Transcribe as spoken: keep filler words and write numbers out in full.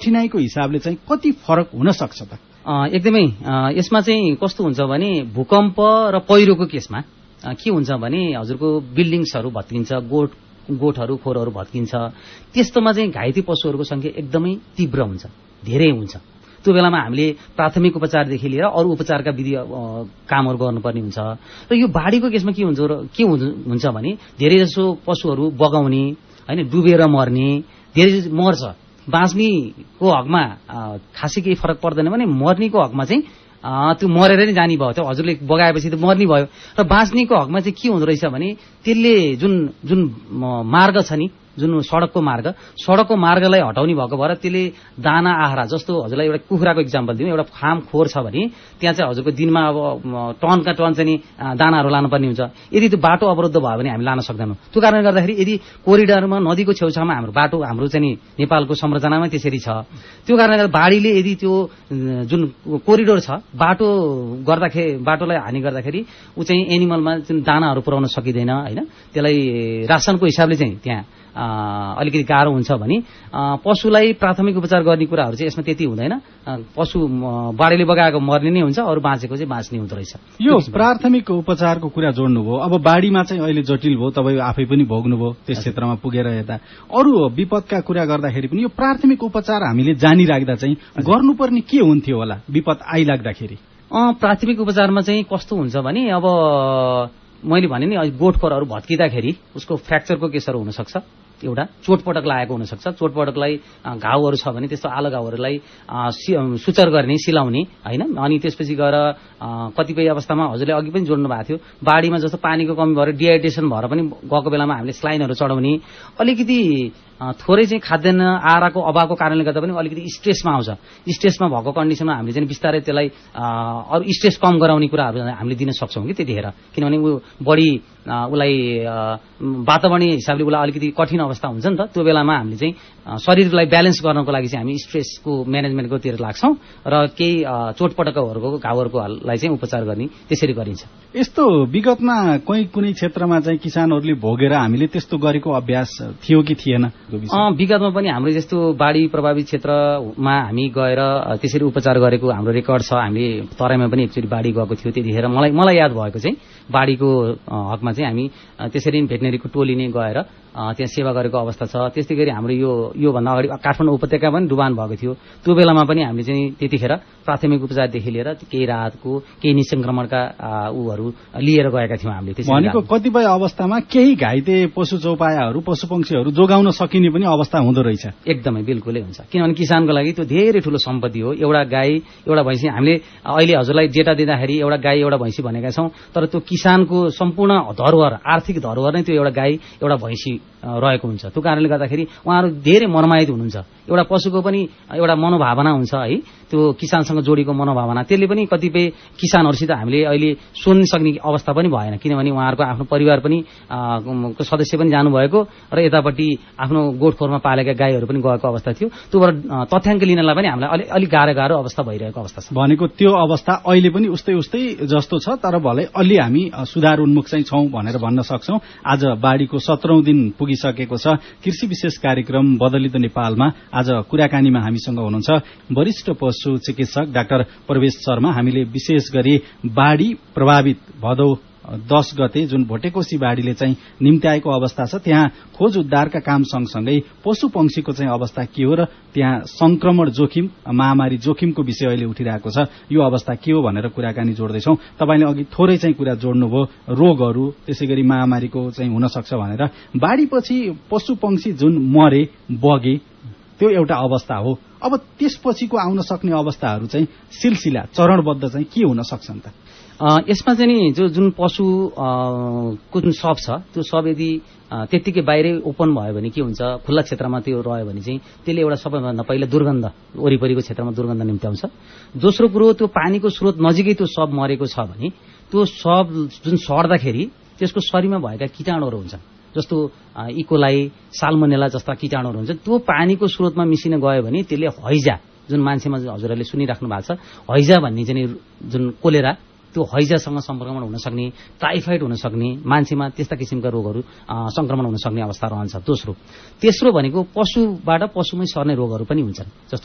कठिनाईको हिसाबले चाहिँ कति फरक हुन सक्छ त? एकदमै यसमा चाहिँ कस्तो हुन्छ भने भूकम्प र पहिरोको केसमा के हुन्छ भने हजुरको बिल्डिङ्सहरू भत्किन्छ, गोठ गोठहरू खोरहरू भत्किन्छ। त्यस्तोमा चाहिँ घाइते पशुहरूको संख्या एकदमै तीव्र हुन्छ, धेरै हुन्छ। त्यो बेलामा हामीले प्राथमिक उपचारदेखि लिएर अरू उपचारका विधि कामहरू गर्नुपर्ने हुन्छ। र यो बाढीको केसमा के हुन्छ र के हुन्छ भने धेरैजसो पशुहरू बगाउने होइन, डुबेर मर्ने, धेरै मर्छ। बाँच्नेको हकमा खासै केही फरक पर्दैन भने मर्नेको हकमा चाहिँ त्यो मरेर नै जाने भयो। त्यो हजुरले बगाएपछि त मर्ने भयो। र बाँच्नेको हकमा चाहिँ के हुँदो रहेछ भने त्यसले जुन जुन मार्ग छ नि, जुन सडकको मार्ग सडकको मार्गलाई हटाउने भएको भएर त्यसले दाना आहारा, जस्तो हजुरलाई एउटा कुखुराको इक्जाम्पल दिउँ, एउटा फार्म खोर छ भने त्यहाँ चाहिँ हजुरको दिनमा अब टनका टन चाहिँ दानाहरू लानुपर्ने हुन्छ। यदि त्यो बाटो अवरुद्ध भयो भने हामी लान सक्दैनौँ। त्यो कारणले गर्दाखेरि यदि कोरिडोरमा नदीको छेउछाउमा हाम्रो बाटो हाम्रो चाहिँ नेपालको संरचनामै त्यसरी छ, त्यो कारणले गर्दा बाढीले यदि त्यो जुन कोरिडोर छ बाटो गर्दाखेरि बाटोलाई हानि गर्दाखेरि ऊ चाहिँ एनिमलमा जुन दानाहरू पुर्याउन सकिँदैन होइन, त्यसलाई रासनको हिसाबले चाहिँ त्यहाँ अलिकति गाह्रो हुन्छ भने पशुलाई प्राथमिक उपचार गर्ने कुराहरू चाहिँ यसमा त्यति हुँदैन। पशु बाढीले बगाएको मर्ने नै हुन्छ, अरू बाँचेको चाहिँ बाँच्ने हुँदो रहेछ। यो प्राथमिक उपचारको कुरा जोड्नुभयो। अब बाढीमा चाहिँ अहिले जटिल भयो, तपाईँ आफै पनि भोग्नुभयो त्यस क्षेत्रमा पुगेर हेर्दा। अरू विपदका कुरा गर्दाखेरि पनि यो प्राथमिक उपचार हामीले जानिराख्दा चाहिँ गर्नुपर्ने के हुन्थ्यो होला विपद आइलाग्दाखेरि? प्राथमिक उपचारमा चाहिँ कस्तो हुन्छ भने अब मैले भने नि गोठखोरहरू भत्किँदाखेरि उसको फ्र्याक्चरको केसहरू हुनसक्छ, एउटा चोटपटक लागेको हुनसक्छ। चोटपटकलाई घाउहरू छ भने त्यस्तो आलो घाउहरूलाई सुचर गर्ने, सिलाउने होइन। अनि त्यसपछि गएर कतिपय अवस्थामा हजुरले अघि पनि जोड्नु भएको थियो, बाढीमा जस्तो पानीको कमी भएर डिहाइड्रेसन भएर पनि गएको बेलामा हामीले स्लाइनहरू चढाउने, अलिकति थोरै चाहिँ खाद्यान्न आहाराको अभावको कारणले गर्दा पनि अलिकति स्ट्रेसमा आउँछ। स्ट्रेसमा भएको कन्डिसनमा हामीले चाहिँ बिस्तारै त्यसलाई अरू स्ट्रेस कम गराउने कुराहरू हामीले दिन सक्छौँ कि त्यतिखेर, किनभने ऊ बढी उसलाई वातावरणीय हिसाबले उसलाई अलिकति कठिन अवस्था हुन्छ नि त। त्यो बेलामा हामीले चाहिँ शरीरलाई ब्यालेन्स गर्नको लागि चाहिँ हामी स्ट्रेसको म्यानेजमेन्टकोतिर लाग्छौँ र केही चोटपटकहरूको घाउहरूकोलाई चाहिँ उपचार गर्ने त्यसरी गरिन्छ। यस्तो विगतमा कोही कुनै क्षेत्रमा चाहिँ किसानहरूले भोगेर हामीले त्यस्तो गरेको अभ्यास थियो कि थिएन? विगतमा पनि हाम्रो जस्तो बाढी प्रभावित क्षेत्रमा हामी गएर त्यसरी उपचार गरेको हाम्रो रेकर्ड छ। हामीले तराईमा पनि एकचोटि बाढी गएको थियो, त्यतिखेर मलाई मलाई याद भएको चाहिँ बाढीको हकमा चाहिँ हामी त्यसरी भेटनेरीको टोली नै गएर त्यहाँ सेवा गरेको अवस्था छ। त्यस्तै गरी हाम्रो यो योभन्दा अगाडि काठमाडौँ उपत्यका पनि डुबान भएको थियो, त्यो बेलामा पनि हामीले चाहिँ त्यतिखेर प्राथमिक उपचारदेखि लिएर केही राहतको केही निसंक्रमणका ऊहरू लिएर गएका थियौँ हामीले। भनेको कतिपय अवस्थामा केही घाइते पशु चौपायाहरू पशु पक्षीहरू जोगाउन सकिने पनि अवस्था हुँदो रहेछ। एकदमै बिल्कुलै हुन्छ, किनभने किसानको लागि त्यो धेरै ठुलो सम्पत्ति हो। एउटा गाई एउटा भैँसी, हामीले अहिले हजुरलाई डेटा दिँदाखेरि एउटा गाई एउटा भैँसी भनेका छौँ, तर त्यो किसानको सम्पूर्ण धरोहर, आर्थिक धरोहर नै त्यो एउटा गाई एउटा भैँसी रहेको हुन्छ। त्यो कारणले गर्दाखेरि उहाँहरू धेरै मनोमायित हुनुहुन्छ। एउटा पशुको पनि एउटा मनोभावना हुन्छ है, त्यो किसानसँग जोडिएको मनोभावना, त्यसले पनि कतिपय किसानहरूसित हामीले अहिले सोध्न सक्ने अवस्था पनि भएन, किनभने उहाँहरूको आफ्नो परिवार पनि सदस्य पनि जानुभएको र यतापट्टि आफ्नो गोठखोरमा पालेका गाईहरू पनि गएको अवस्था थियो। त्योबाट तथ्याङ्क लिनलाई पनि हामीलाई अलि अलिक गाह्रो गाह्रो अवस्था भइरहेको अवस्था छ। भनेको त्यो अवस्था अहिले पनि उस्तै उस्तै जस्तो छ, तर भलै अलि हामी सुधार उन्मुख चाहिँ छौँ भनेर भन्न सक्छौँ। आज बाढीको सत्रौं दिन पुगिसकेको छ। कृषि विशेष कार्यक्रम बदलिदो नेपालमा आज कुराकानीमा हामीसँग हुनुहुन्छ वरिष्ठ पशु चिकित्सक डाक्टर प्रवेश शर्मा। हामीले विशेष गरी बाढी प्रभावित भदौ दस गते जुन भोटेकोशी बाढीले चाहिँ निम्त्याएको अवस्था छ, त्यहाँ खोज उद्धारका काम सँगसँगै पशु पंक्षीको चाहिँ अवस्था के हो र त्यहाँ संक्रमण जोखिम, महामारी जोखिमको विषय अहिले उठिरहेको छ, यो अवस्था के हो भनेर कुराकानी जोड्दैछौँ। तपाईँले अघि थोरै चाहिँ कुरा जोड्नुभयो, रोगहरू त्यसै गरी महामारीको चाहिँ हुन सक्छ भनेर। बाढीपछि पशु पंक्षी जुन मरे बगे त्यो एउटा अवस्था हो। अब त्यसपछिको आउन सक्ने अवस्थाहरू चाहिँ सिलसिला चरणबद्ध चाहिँ के हुन सक्छन् त? यसमा चाहिँ नि जो जुन पशुको जुन सब छ त्यो सब यदि त्यत्तिकै बाहिरै ओपन भयो भने के हुन्छ, खुल्ला क्षेत्रमा त्यो रह्यो भने चाहिँ त्यसले एउटा सबैभन्दा पहिला दुर्गन्ध, वरिपरिको क्षेत्रमा दुर्गन्ध निम्त्याउँछ। दोस्रो कुरो, त्यो पानीको स्रोत नजिकै त्यो सब मरेको छ भने त्यो सब जुन सर्दाखेरि त्यसको शरीरमा भएका कीटाणुहरू हुन्छन्, जस्तो इकोलाई, साल्मोनेला जस्ता कीटाणुहरू हुन्छ, त्यो पानीको स्रोतमा मिसिन गयो भने त्यसले हैजा, जुन मान्छेमा हजुरहरूले सुनिराख्नु भएको छ हैजा भन्ने चाहिँ जुन कोलेरा, त्यो हैजासँग संक्रमण हुन सक्ने, टाइफाइड हुन सक्ने, मान्छेमा त्यस्ता किसिमका रोगहरू संक्रमण हुन सक्ने अवस्था रहन्छ। दोस्रो तेस्रो भनेको पशुबाट पशुमै सर्ने रोगहरू पनि हुन्छन्, जस्तो